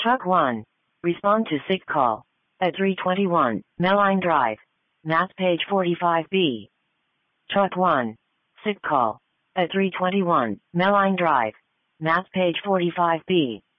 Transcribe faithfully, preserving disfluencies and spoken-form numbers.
Truck one. Respond to sick call. At three twenty-one, Meline Drive. Mass page forty-five B. Truck one. Sick call. At three twenty-one, Meline Drive. Mass page forty-five B.